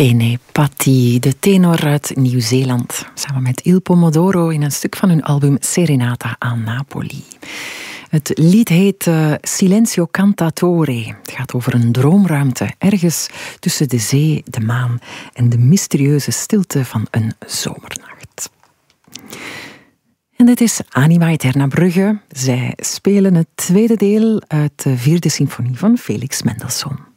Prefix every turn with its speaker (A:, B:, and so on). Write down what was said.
A: Bene Patti, de tenor uit Nieuw-Zeeland, samen met Il Pomodoro in een stuk van hun album Serenata a Napoli. Het lied heet Silenzio Cantatore. Het gaat over een droomruimte ergens tussen de zee, de maan en de mysterieuze stilte van een zomernacht. En dit is Anima Eterna Brugge. Zij spelen het tweede deel uit de 4e symfonie van Felix Mendelssohn.